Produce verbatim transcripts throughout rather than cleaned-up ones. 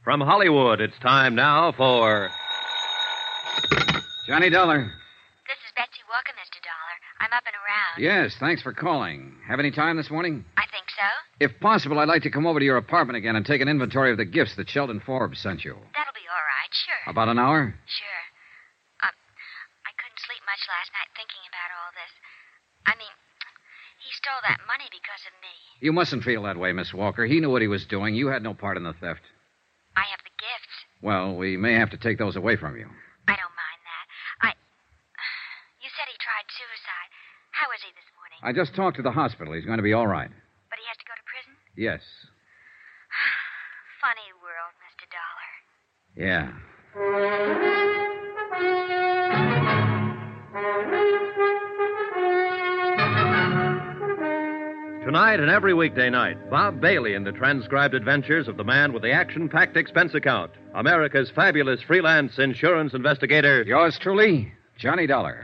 From Hollywood, it's time now for... Johnny Dollar. This is Betsy Walker, Mister Dollar. I'm up and around. Yes, thanks for calling. Have any time this morning? I think so. If possible, I'd like to come over to your apartment again and take an inventory of the gifts that Sheldon Forbes sent you. That'll be all right, sure. About an hour? Sure. Um, I couldn't sleep much last night thinking about all this. I mean, he stole that money because of me. You mustn't feel that way, Miss Walker. He knew what he was doing. You had no part in the theft. I have the gifts. Well, we may have to take those away from you. I don't mind that. I... You said he tried suicide. How is he this morning? I just talked to the hospital. He's going to be all right. But he has to go to prison? Yes. Funny world, Mister Dollar. Yeah. Tonight and every weekday night, Bob Bailey in the transcribed adventures of the man with the action-packed expense account, America's fabulous freelance insurance investigator. Yours truly, Johnny Dollar.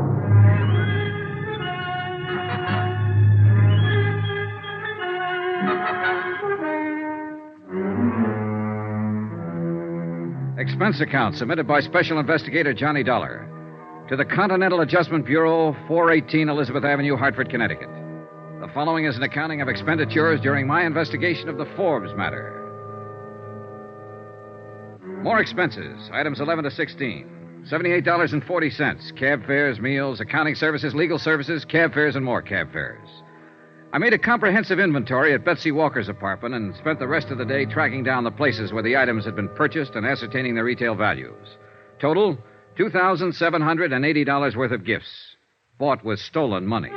Expense account submitted by Special Investigator Johnny Dollar to the Continental Adjustment Bureau, four eighteen Elizabeth Avenue, Hartford, Connecticut. The following is an accounting of expenditures during my investigation of the Forbes matter. More expenses, items eleven to sixteen. seventy-eight dollars and forty cents. Cab fares, meals, accounting services, legal services, cab fares, and more cab fares. I made a comprehensive inventory at Betsy Walker's apartment and spent the rest of the day tracking down the places where the items had been purchased and ascertaining their retail values. Total, two thousand seven hundred eighty dollars worth of gifts, bought with stolen money.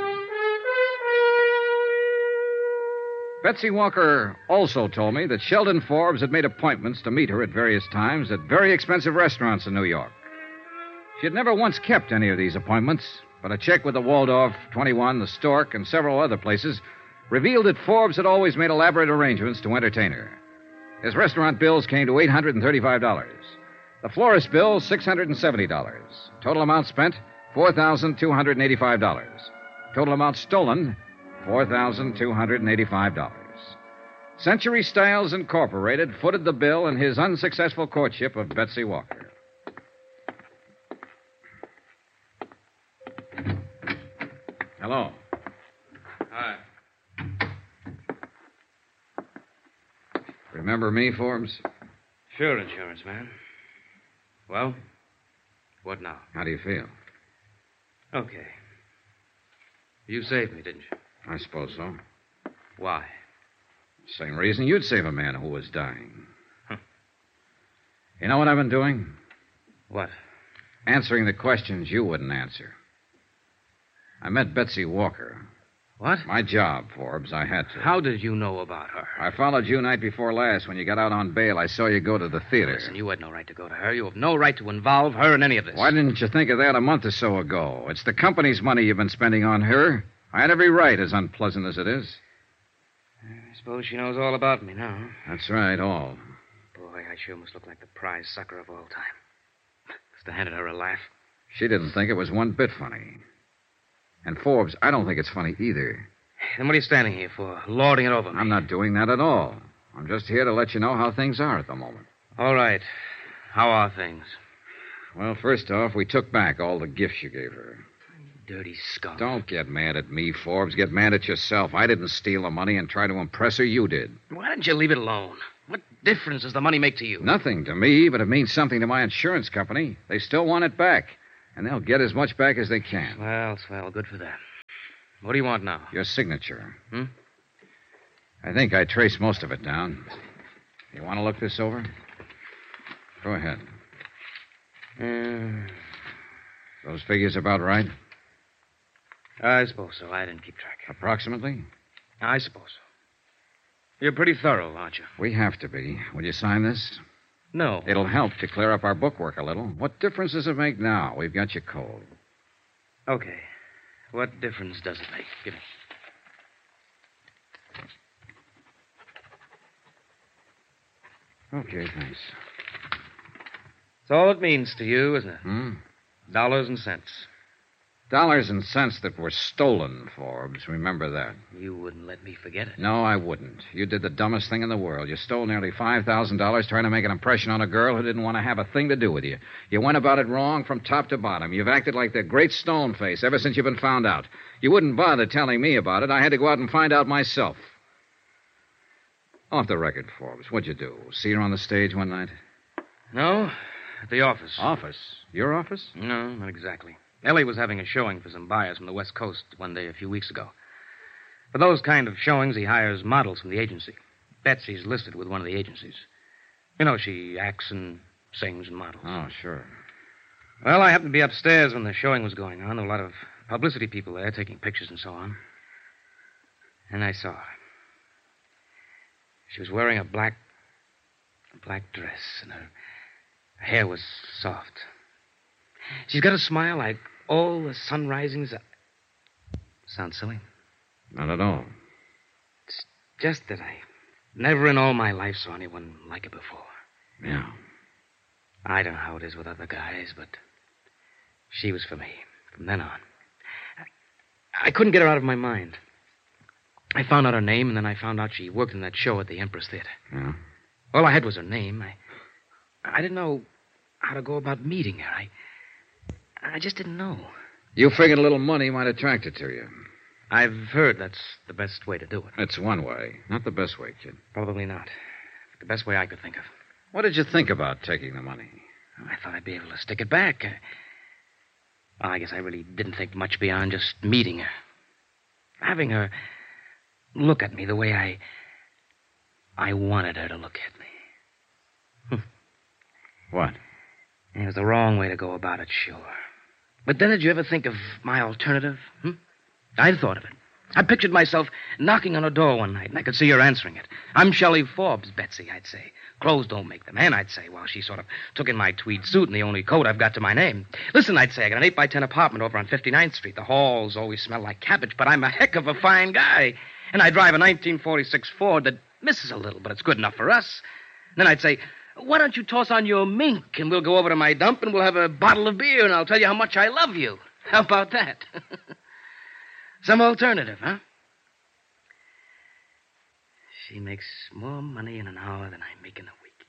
Betsy Walker also told me that Sheldon Forbes had made appointments to meet her at various times at very expensive restaurants in New York. She had never once kept any of these appointments, but a check with the Waldorf, twenty-one, the Stork, and several other places revealed that Forbes had always made elaborate arrangements to entertain her. His restaurant bills came to eight hundred thirty-five dollars. The florist bill, six hundred seventy dollars. Total amount spent, four thousand two hundred eighty-five dollars. Total amount stolen, four thousand two hundred eighty-five dollars. Century Styles Incorporated footed the bill in his unsuccessful courtship of Betsy Walker. Hello. Hi. Remember me, Forbes? Sure, insurance man. Well, what now? How do you feel? Okay. You saved me, didn't you? I suppose so. Why? Same reason you'd save a man who was dying. Huh. You know what I've been doing? What? Answering the questions you wouldn't answer. I met Betsy Walker. What? My job, Forbes. I had to. How did you know about her? I followed you night before last. When you got out on bail, I saw you go to the theater. Listen, you had no right to go to her. You have no right to involve her in any of this. Why didn't you think of that a month or so ago? It's the company's money you've been spending on her. I had every right, as unpleasant as it is. I suppose she knows all about me now. That's right, all. Boy, I sure must look like the prize sucker of all time. Must have handed her a laugh. She didn't think it was one bit funny. And, Forbes, I don't think it's funny either. Then what are you standing here for? Lording it over me? I'm not doing that at all. I'm just here to let you know how things are at the moment. All right. How are things? Well, first off, we took back all the gifts you gave her. Dirty scum. Don't get mad at me, Forbes. Get mad at yourself. I didn't steal the money and try to impress her. You did. Why didn't you leave it alone? What difference does the money make to you? Nothing to me, but it means something to my insurance company. They still want it back, and they'll get as much back as they can. Well, swell. Good for them. What do you want now? Your signature. Hmm? I think I traced most of it down. You want to look this over? Go ahead. Uh, Those figures about right? I suppose so. I didn't keep track. Approximately? I suppose so. You're pretty thorough, aren't you? We have to be. Will you sign this? No. It'll help to clear up our bookwork a little. What difference does it make now? We've got you cold. Okay. What difference does it make? Give me. Okay, thanks. That's all it means to you, isn't it? Hmm? Dollars and cents. Dollars and cents that were stolen, Forbes. Remember that. You wouldn't let me forget it. No, I wouldn't. You did the dumbest thing in the world. You stole nearly five thousand dollars trying to make an impression on a girl who didn't want to have a thing to do with you. You went about it wrong from top to bottom. You've acted like the great stone face ever since you've been found out. You wouldn't bother telling me about it. I had to go out and find out myself. Off the record, Forbes. What'd you do? See her on the stage one night? No, at the office. Office? Your office? No, not exactly. Ellie was having a showing for some buyers from the West Coast one day a few weeks ago. For those kind of showings, he hires models from the agency. Betsy's listed with one of the agencies. You know, she acts and sings and models. Oh, sure. Well, I happened to be upstairs when the showing was going on. There were a lot of publicity people there taking pictures and so on. And I saw her. She was wearing a black, a black dress, and her, her hair was soft. She's got a smile like all the sun risings. Sounds silly? Not at all. It's just that I never in all my life saw anyone like her before. Yeah. I don't know how it is with other guys, but she was for me from then on. I, I couldn't get her out of my mind. I found out her name, and then I found out she worked in that show at the Empress Theater. Yeah? All I had was her name. I, I didn't know how to go about meeting her. I, I just didn't know. You figured a little money might attract her to you. I've heard that's the best way to do it. It's one way. Not the best way, kid. Probably not. The best way I could think of. What did you think about taking the money? I thought I'd be able to stick it back. I, well, I guess I really didn't think much beyond just meeting her. Having her look at me the way I... I wanted her to look at me. What? It was the wrong way to go about it, sure. But then did you ever think of my alternative? Hmm? I'd thought of it. I pictured myself knocking on her door one night, and I could see her answering it. I'm Shelley Forbes, Betsy, I'd say. Clothes don't make the man, I'd say, while she sort of took in my tweed suit and the only coat I've got to my name. Listen, I'd say, I got an eight by ten apartment over on fifty-ninth Street. The halls always smell like cabbage, but I'm a heck of a fine guy. And I drive a nineteen forty-six Ford that misses a little, but it's good enough for us. And then I'd say, why don't you toss on your mink, and we'll go over to my dump, and we'll have a bottle of beer, and I'll tell you how much I love you. How about that? Some alternative, huh? She makes more money in an hour than I make in a week.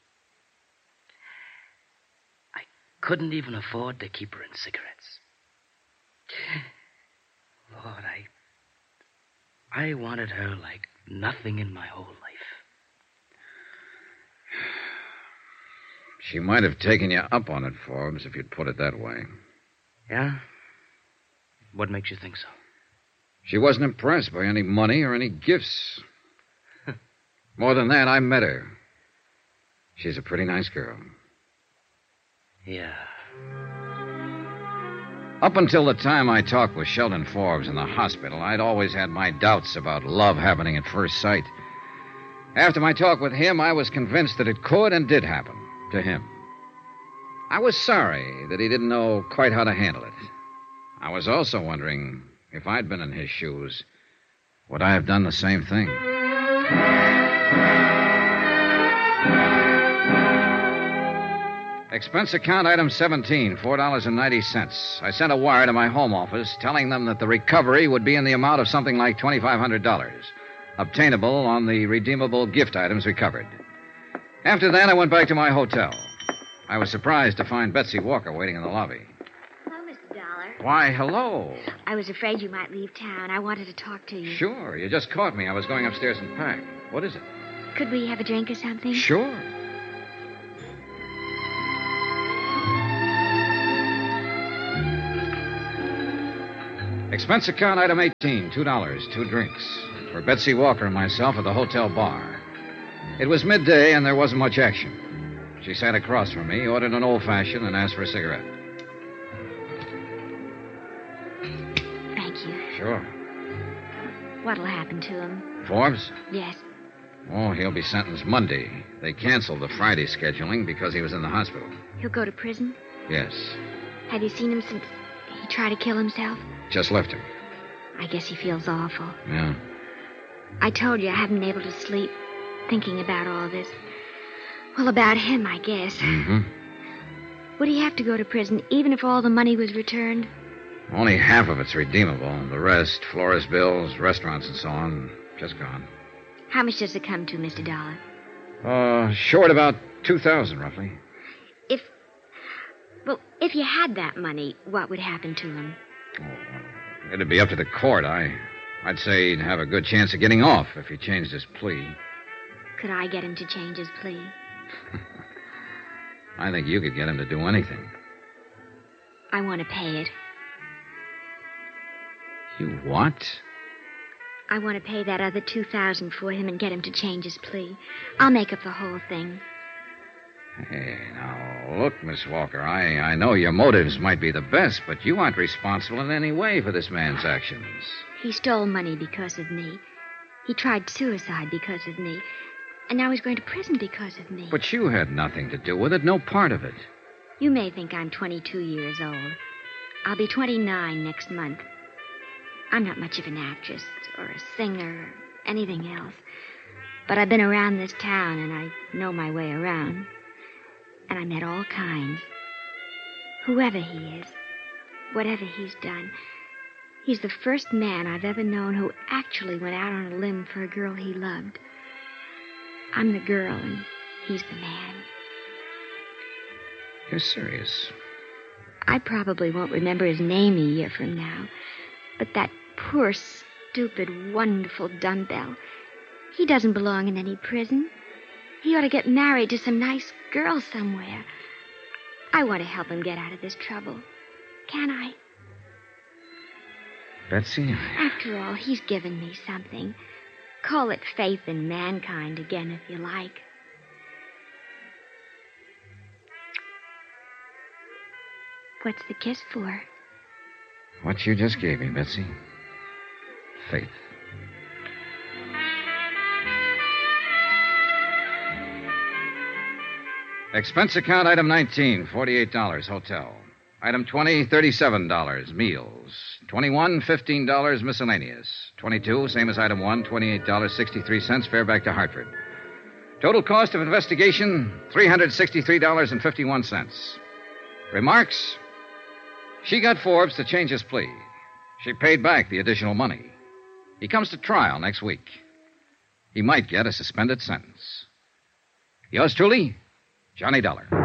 I couldn't even afford to keep her in cigarettes. Lord, I... I wanted her like nothing in my whole life. She might have taken you up on it, Forbes, if you'd put it that way. Yeah? What makes you think so? She wasn't impressed by any money or any gifts. More than that, I met her. She's a pretty nice girl. Yeah. Up until the time I talked with Sheldon Forbes in the hospital, I'd always had my doubts about love happening at first sight. After my talk with him, I was convinced that it could and did happen to him. I was sorry that he didn't know quite how to handle it. I was also wondering, if I'd been in his shoes, would I have done the same thing? Expense account item seventeen, four dollars and ninety cents. I sent a wire to my home office telling them that the recovery would be in the amount of something like twenty-five hundred dollars, obtainable on the redeemable gift items recovered. After that, I went back to my hotel. I was surprised to find Betsy Walker waiting in the lobby. Hello, Mister Dollar. Why, hello. I was afraid you might leave town. I wanted to talk to you. Sure, you just caught me. I was going upstairs and pack. What is it? Could we have a drink or something? Sure. Expense account item eighteen, two dollars, two drinks. For Betsy Walker and myself at the hotel bar. It was midday and there wasn't much action. She sat across from me, ordered an old-fashioned, and asked for a cigarette. Thank you. Sure. What'll happen to him? Forbes? Yes. Oh, he'll be sentenced Monday. They canceled the Friday scheduling because he was in the hospital. He'll go to prison? Yes. Have you seen him since he tried to kill himself? Just left him. I guess he feels awful. Yeah. I told you I haven't been able to sleep thinking about all this. Well, about him, I guess. Mm-hmm. Would he have to go to prison even if all the money was returned? Only half of it's redeemable. The rest, florist bills, restaurants, and so on, just gone. How much does it come to, Mister Dollar? Uh, short about two thousand, roughly. If, well, if you had that money, what would happen to him? Oh, it'd be up to the court. I, I'd say he'd have a good chance of getting off if he changed his plea. Could I get him to change his plea? I think you could get him to do anything. I want to pay it. You what? I want to pay that other two thousand for him and get him to change his plea. I'll make up the whole thing. Hey, now, look, Miss Walker, I, I know your motives might be the best, but you aren't responsible in any way for this man's actions. He stole money because of me. He tried suicide because of me. And now he's going to prison because of me. But you had nothing to do with it, no part of it. You may think I'm twenty-two years old. I'll be twenty-nine next month. I'm not much of an actress or a singer or anything else. But I've been around this town and I know my way around. And I met all kinds. Whoever he is, whatever he's done, he's the first man I've ever known who actually went out on a limb for a girl he loved. I'm the girl and he's the man. You're serious? I probably won't remember his name a year from now. But that poor, stupid, wonderful dumbbell, he doesn't belong in any prison. He ought to get married to some nice girl somewhere. I want to help him get out of this trouble. Can I? Betsy? After all, he's given me something. Call it faith in mankind again, if you like. What's the kiss for? What you just gave me, Betsy. Faith. Expense account item nineteen, forty-eight dollars, hotel. Item twenty, thirty-seven dollars, meals. twenty-one, fifteen dollars, miscellaneous. twenty-two, same as item one, twenty-eight dollars, sixty-three cents, fare back to Hartford. Total cost of investigation, three hundred sixty-three dollars and fifty-one cents. Remarks? She got Forbes to change his plea. She paid back the additional money. He comes to trial next week. He might get a suspended sentence. Yours truly, Johnny Dollar.